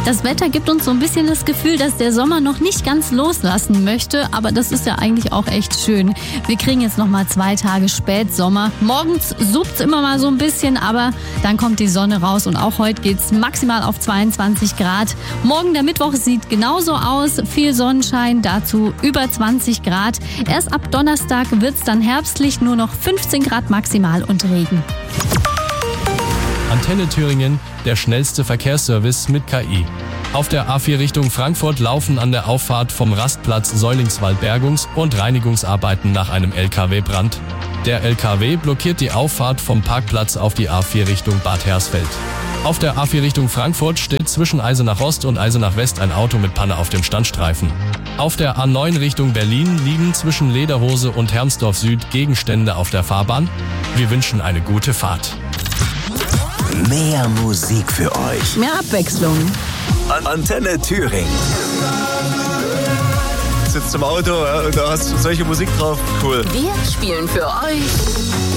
Das Wetter gibt uns so ein bisschen das Gefühl, dass der Sommer noch nicht ganz loslassen möchte, aber das ist ja eigentlich auch echt schön. Wir kriegen jetzt noch mal 2 Tage Spätsommer. Morgens suppt's immer mal so ein bisschen, aber dann kommt die Sonne raus und auch heute geht's maximal auf 22 Grad. Morgen der Mittwoch sieht genauso aus, viel Sonnenschein, dazu über 20 Grad. Erst ab Donnerstag wird's dann herbstlich, nur noch 15 Grad maximal und Regen. Antenne Thüringen, der schnellste Verkehrsservice mit KI. Auf der A4 Richtung Frankfurt laufen an der Auffahrt vom Rastplatz Säulingswald Bergungs- und Reinigungsarbeiten nach einem LKW-Brand. Der LKW blockiert die Auffahrt vom Parkplatz auf die A4 Richtung Bad Hersfeld. Auf der A4 Richtung Frankfurt steht zwischen Eisenach Ost und Eisenach West ein Auto mit Panne auf dem Standstreifen. Auf der A9 Richtung Berlin liegen zwischen Lederhose und Hermsdorf Süd Gegenstände auf der Fahrbahn. Wir wünschen eine gute Fahrt. Mehr Musik für euch. Mehr Abwechslung. Antenne Thüringen. Sitzt im Auto und da hast du solche Musik drauf. Cool. Wir spielen für euch